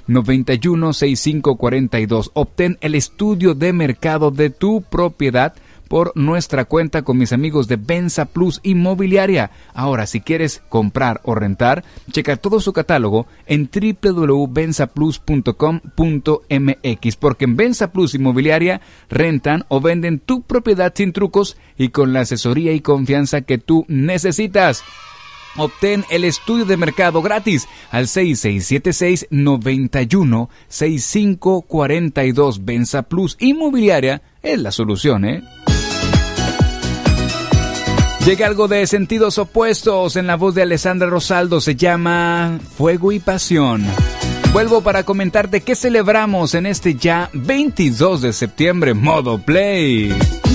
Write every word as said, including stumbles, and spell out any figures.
nueve uno seis cinco cuatro dos. Obtén el estudio de mercado de tu propiedad por nuestra cuenta con mis amigos de Venza Plus Inmobiliaria. Ahora, si quieres comprar o rentar, checa todo su catálogo en doble u doble u doble u punto venza plus punto com punto m x, porque en Venza Plus Inmobiliaria rentan o venden tu propiedad sin trucos y con la asesoría y confianza que tú necesitas. Obtén el estudio de mercado gratis al seis seis siete seis, nueve uno seis cinco cuatro dos. Venza Plus Inmobiliaria es la solución, ¿eh? Llega algo de Sentidos Opuestos en la voz de Alessandra Rosaldo. Se llama Fuego y Pasión. Vuelvo para comentarte qué celebramos en este ya veintidós de septiembre. Modo Play.